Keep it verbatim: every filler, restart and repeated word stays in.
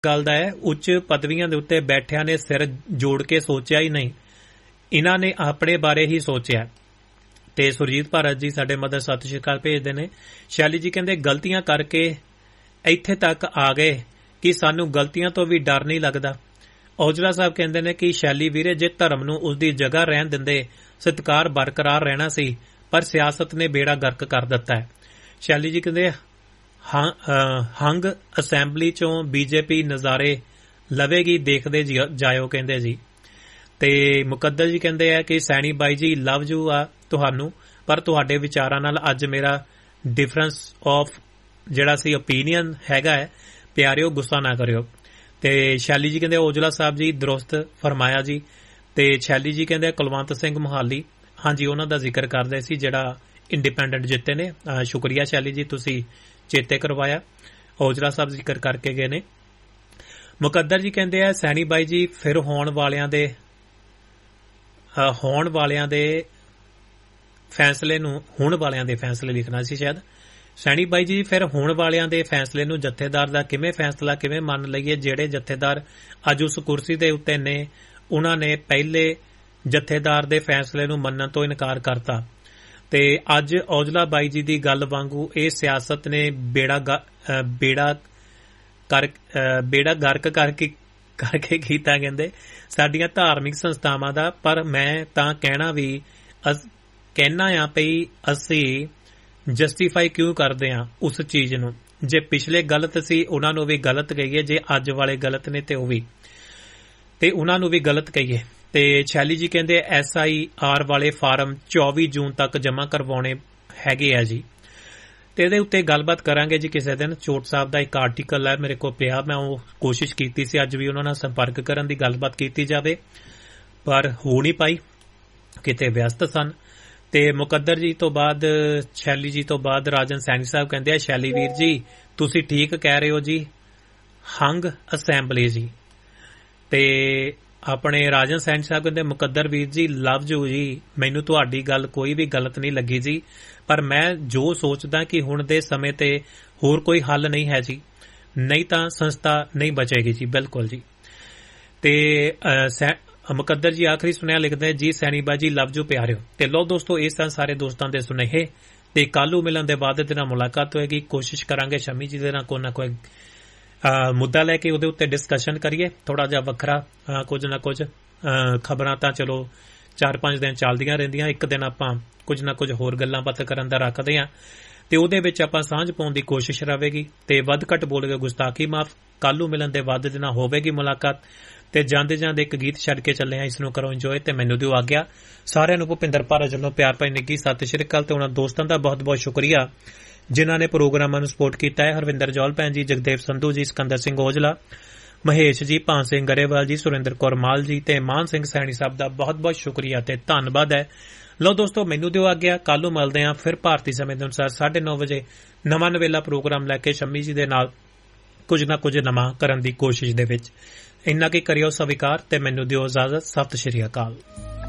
ਗੱਲ ਦਾ ਹੈ, ਉੱਚ ਪਦਵੀਆਂ ਦੇ ਉੱਤੇ ਬੈਠਿਆਂ ਨੇ ਸਿਰ ਜੋੜ ਕੇ ਸੋਚਿਆ ਹੀ ਨਹੀਂ, ਇਹਨਾਂ ਨੇ ਆਪਣੇ ਬਾਰੇ ਹੀ ਸੋਚਿਆ। ਤੇ ਸੁਰਜੀਤ ਭਾਰਤ ਜੀ ਸਾਡੇ ਮਦਰ ਸਤਿ ਸ਼੍ਰੀ ਅਕਾਲ ਭੇਜਦੇ ਨੇ। ਸ਼ੈਲੀ ਜੀ ਕਹਿੰਦੇ ਗਲਤੀਆਂ ਕਰਕੇ ਇੱਥੇ ਤੱਕ ਆ ਗਏ ਕਿ ਸਾਨੂੰ ਗਲਤੀਆਂ ਤੋਂ ਵੀ ਡਰ ਨਹੀਂ ਲੱਗਦਾ। ਔਜਲਾ ਸਾਹਿਬ ਕਹਿੰਦੇ ਨੇ ਕਿ ਸ਼ੈਲੀ ਵੀਰੇ ਜੇ ਧਰਮ ਨੂੰ ਉਸਦੀ ਜਗ੍ਹਾ ਰਹਿਣ ਦਿੰਦੇ ਸਤਿਕਾਰ ਬਰਕਰਾਰ ਰਹਿਣਾ ਸੀ, ਪਰ ਸਿਆਸਤ ਨੇ ਬੇੜਾ ਗਰਕ ਕਰ ਦਿੱਤਾ ਹੈ। ਸ਼ੈਲੀ ਜੀ ਕਹਿੰਦੇ ਹੰਗ ਅਸੈਂਬਲੀ ਚੋਂ ਬੀਜੇਪੀ ਨਜ਼ਾਰੇ ਲਵੇਗੀ, ਦੇਖਦੇ ਜਾਇਓ ਕਹਿੰਦੇ ਜੀ। ਤੇ ਮੁਕੱਦਰ ਜੀ ਕਹਿੰਦੇ ਆ ਕਿ ਸੈਣੀ ਬਾਈ ਜੀ ਲਵ ਯੂ ਆ ਤੁਹਾਨੂੰ, ਪਰ ਤੁਹਾਡੇ ਵਿਚਾਰਾਂ ਨਾਲ ਅੱਜ ਮੇਰਾ ਡਿਫਰੈਂਸ ਆਫ ਜਿਹੜਾ ਸੀ ਓਪੀਨੀਅਨ ਹੈਗਾ ਹੈ, ਪਿਆਰਿਓ ਗੁੱਸਾ ਨਾ ਕਰਿਓ। ਤੇ ਸ਼ੈਲੀ ਜੀ ਕਹਿੰਦੇ ਔਜਲਾ ਸਾਹਿਬ ਜੀ ਦਰੁਸਤ ਫਰਮਾਇਆ ਜੀ। ਤੇ ਸ਼ੈਲੀ ਜੀ ਕਹਿੰਦੇ ਕੁਲਵੰਤ ਸਿੰਘ ਮੁਹਾਲੀ, ਹਾਂਜੀ ਉਹਨਾਂ ਦਾ ਜ਼ਿਕਰ ਕਰਦੇ ਸੀ ਜਿਹੜਾ ਇੰਡੀਪੈਂਡੈਂਟ ਜਿੱਤੇ ਨੇ। ਸ਼ੁਕਰੀਆ ਸ਼ੈਲੀ ਜੀ, ਤੁਸੀਂ ਚੇਤੇ ਕਰਵਾਇਆ। ਔਜਲਾ ਸਾਹਿਬ ਜ਼ਿਕਰ ਕਰਕੇ ਗਏ ਨੇ। ਮੁਕੱਦਰ ਜੀ ਕਹਿੰਦੇ ਆ ਸੈਣੀ ਬਾਈ ਜੀ ਫਿਰ ਹੋਣ ਵਾਲਿਆਂ ਦੇ ਹੋਣ ਵਾਲਿਆਂ ਦੇ ਫੈਸਲੇ ਨੂੰ ਹੁਣ ਵਾਲਿਆਂ ਦੇ ਫੈਸਲੇ ਲਿਖਣਾ ਸੀ ਸ਼ਾਇਦ। ਸੈਣੀ ਬਾਈ ਜੀ ਫਿਰ ਹੋਣ ਵਾਲਿਆਂ ਦੇ ਫੈਸਲੇ ਨੂੰ ਜਥੇਦਾਰ ਦਾ ਕਿਵੇਂ ਫੈਸਲਾ ਕਿਵੇਂ ਮੰਨ ਲਈਏ, ਜਿਹੜੇ ਜਥੇਦਾਰ ਅੱਜ ਉਸ ਕੁਰਸੀ ਦੇ ਉੱਤੇ ਨੇ ਉਹਨਾਂ ਨੇ ਪਹਿਲੇ ਜਥੇਦਾਰ ਦੇ ਫੈਸਲੇ ਨੂੰ ਮੰਨਣ ਤੋਂ ਇਨਕਾਰ ਕਰਤਾ। ਤੇ ਅੱਜ ਔਜਲਾ ਬਾਈ ਜੀ ਦੀ ਗੱਲ ਵਾਂਗੂ ਇਹ ਸਿਆਸਤ ਨੇ ਬੇੜਾ ਬੇੜਾ ਕਰ ਬੇੜਾ ਗਰਕ ਕਰਕੇ ਕਰਕੇ ਕੀਤਾ ਕਹਿੰਦੇ ਸਾਡੀਆਂ ਧਾਰਮਿਕ ਸੰਸਥਾਵਾਂ ਦਾ। ਪਰ ਮੈਂ ਤਾਂ ਕਹਿਣਾ ਵੀ ਕਹਿਣਾ ਆ ਪਈ ਅਸੀਂ ਜਸਟੀਫਾਈ ਕਿਉਂ ਕਰਦੇ ਆ ਉਸ ਚੀਜ਼ ਨੂੰ। ਜੇ ਪਿਛਲੇ ਗਲਤ ਸੀ ਉਹਨਾਂ ਨੂੰ ਵੀ ਗਲਤ ਕਹੀਏ, ਜੇ ਅੱਜ ਵਾਲੇ ਗਲਤ ਨੇ ਤੇ ਉਹ ਵੀ ਤੇ ਉਹਨਾਂ ਨੂੰ ਵੀ ਗਲਤ ਕਹੀਏ। ਤੇ ਸ਼ੈਲੀ ਜੀ ਕਹਿੰਦੇ ਐਸ ਆਈ ਆਰ ਵਾਲੇ ਫਾਰਮ ਚੌਵੀ ਜੂਨ ਤੱਕ ਜਮ੍ਹਾਂ ਕਰਵਾਉਣੇ ਹੈਗੇ ਆ ਜੀ। ਤੇ ਇਹਦੇ ਉੱਤੇ ਗੱਲਬਾਤ ਕਰਾਂਗੇ ਜੀ ਕਿਸੇ ਦਿਨ। ਚੋਟ ਸਾਹਿਬ ਦਾ ਇੱਕ ਆਰਟੀਕਲ ਹੈ ਮੇਰੇ ਕੋਲ ਪਿਆ, ਮੈਂ ਉਹ ਕੋਸ਼ਿਸ਼ ਕੀਤੀ ਸੀ ਅੱਜ ਵੀ ਉਹਨਾਂ ਨਾਲ ਸੰਪਰਕ ਕਰਨ ਦੀ, ਗੱਲਬਾਤ ਕੀਤੀ ਜਾਵੇ, ਪਰ ਹੋ ਨਹੀਂ ਪਾਈ, ਕਿਤੇ ਵਿਅਸਤ ਸਨ। ਤੇ ਮੁਕੱਦਰ ਜੀ ਤੋਂ ਬਾਅਦ ਸ਼ੈਲੀ ਜੀ ਤੋਂ ਬਾਅਦ ਰਾਜਨ ਸੈਣੀ ਸਾਹਿਬ ਕਹਿੰਦੇ ਆ ਸ਼ੈਲੀ ਵੀਰ ਜੀ ਤੁਸੀਂ ਠੀਕ ਕਹਿ ਰਹੇ ਹੋ ਜੀ, ਹੰਗ ਅਸੈਂਬਲੀ ਜੀ। ਤੇ ਆਪਣੇ ਰਾਜਨ ਸੈਣੀ ਸਾਹਿਬ ਕਹਿੰਦੇ ਮੁਕੱਦਰ ਵੀਰ ਜੀ ਲਵ ਯੂ ਜੀ, ਮੈਨੂੰ ਤੁਹਾਡੀ ਗੱਲ ਕੋਈ ਵੀ ਗਲਤ ਨਹੀਂ ਲੱਗੀ ਜੀ, ਪਰ ਮੈਂ ਜੋ ਸੋਚਦਾ ਕਿ ਹੁਣ ਦੇ ਸਮੇਂ ਤੇ ਹੋਰ ਕੋਈ ਹੱਲ ਨਹੀਂ ਹੈ ਜੀ, ਨਹੀਂ ਤਾਂ ਸੰਸਥਾ ਨਹੀਂ ਬਚੇਗੀ ਜੀ। ਬਿਲਕੁਲ ਜੀ। ਤੇ ਮੁਕੱਦਰ ਜੀ ਆਖਰੀ ਸੁਨੇਹਾ ਲਿਖਦੇ ਜੀ ਸੈਣੀ ਬਾਜੀ ਲਵ ਯੂ ਪਿਆਰਿਓ। ਤੇ ਲੋ ਦੋਸਤੋ ਇਸ ਤਰ੍ਹਾਂ ਸਾਰੇ ਦੋਸਤਾਂ ਦੇ ਸੁਨੇਹੇ ਤੇ ਕੱਲ੍ਹ ਮਿਲਣ ਦੇ ਬਾਅਦ ਇਹਦੇ ਨਾਲ ਮੁਲਾਕਾਤ ਹੋਏਗੀ। ਕੋਸ਼ਿਸ਼ ਕਰਾਂਗੇ ਸ਼ਮੀ ਜੀ ਦੇ ਨਾਲ ਕੋਈ ਨਾ ਕੋਈ ਮੁੱਦਾ ਲੈ ਕੇ ਉਹਦੇ ਉੱਤੇ ਡਿਸਕਸ਼ਨ ਕਰੀਏ, ਥੋੜਾ ਜਿਹਾ ਵੱਖਰਾ ਕੁਝ ਨਾ ਕੁਝ। ਖਬਰਾਂ ਤਾਂ ਚਲੋ ਚਾਰ ਪੰਜ ਦਿਨ ਚੱਲਦੀਆਂ ਰਹਿੰਦੀਆਂ, ਇੱਕ ਦਿਨ ਆਪਾਂ ਕੁਝ ਨਾ ਕੁਝ ਹੋਰ ਗੱਲਾਂ ਬਾਤਾਂ ਕਰਨ ਦਾ ਰੱਖਦੇ ਹਾਂ ਤੇ ਉਹਦੇ ਵਿੱਚ ਆਪਾਂ ਸਾਂਝ ਪਾਉਣ ਦੀ ਕੋਸ਼ਿਸ਼ ਰਹੇਗੀ। ਤੇ ਵੱਧ ਘੱਟ ਬੋਲ ਕੇ ਗੁਸਤਾਖੀ ਮਾਫ। ਕੱਲ੍ਹ ਨੂੰ ਮਿਲਣ ਦੇ ਬਾਅਦ ਇਹਦੇ ਨਾਲ ਹੋਵੇਗੀ ਮੁਲਾਕਾਤ। ਤੇ ਜਾਂਦੇ ਜਾਂਦੇ ਇੱਕ ਗੀਤ ਛੱਡ ਕੇ ਚੱਲੇ ਆ, ਇਸ ਨੂੰ ਕਰੋ ਇੰਜੋਏ ਤੇ ਮੈਨੂੰ ਦਿਓ ਆਗਿਆ। ਸਾਰਿਆਂ ਨੂੰ ਭੁਪਿੰਦਰ ਭਾਰਤ ਵੱਲੋਂ ਪਿਆਰ ਭਰੀ ਨਿੱਘੀ ਸਤਿ ਸ਼੍ਰੀ ਅਕਾਲ ਤੇ ਉਹਨਾਂ ਦੋਸਤਾਂ ਦਾ ਬਹੁਤ ਬਹੁਤ ਸ਼ੁਕਰੀਆ ਜਿਨ੍ਹਾਂ ਨੇ ਪ੍ਰੋਗਰਾਮਾਂ ਨੂੰ ਸਪੋਰਟ ਕੀਤਾ ਹੈ। ਹਰਵਿੰਦਰ ਜੌਲ ਭੈਣ ਜੀ, ਜਗਦੇਵ ਸੰਧੂ ਜੀ, ਸਿਕੰਦਰ ਸਿੰਘ ਔਜਲਾ, ਮਹੇਸ਼ ਜੀ, ਭਾਨ ਸਿੰਘ ਗਰੇਵਾਲ ਜੀ, ਸੁਰਿੰਦਰ ਕੌਰ ਮਾਲ ਜੀ ਤੇ ਮਾਨ ਸਿੰਘ ਸੈਣੀ ਸਾਹਿਬ ਦਾ ਬਹੁਤ ਬਹੁਤ ਸ਼ੁਕਰੀਆ ਤੇ ਧੰਨਵਾਦ ਹੈ। ਲਓ ਦੋਸਤੋ ਮੈਨੂੰ ਦਿਓ ਆਗਿਆ, ਕੱਲ੍ਹ ਨੂੰ ਮਿਲਦੇ ਹਾਂ ਫਿਰ ਭਾਰਤੀ ਸਮੇਂ ਦੇ ਅਨੁਸਾਰ ਸਾਢੇ ਨੌ ਵਜੇ ਨਵਾਂ ਨਵੇਲਾ ਪ੍ਰੋਗਰਾਮ ਲੈ ਕੇ ਸ਼ਮੀ ਜੀ ਦੇ ਨਾਲ ਕੁਝ ਨਾ ਕੁਝ ਨਵਾਂ ਕਰਨ ਦੀ ਕੋਸ਼ਿਸ਼ ਦੇ ਵਿੱਚ। ਇੰਨਾ ਕੀ ਕਰਿਓ ਸਵੀਕਾਰ ਤੇ ਮੈਨੂੰ ਦਿਓ ਇਜਾਜ਼ਤ। ਸਤਿ ਸ਼੍ਰੀ ਅਕਾਲ।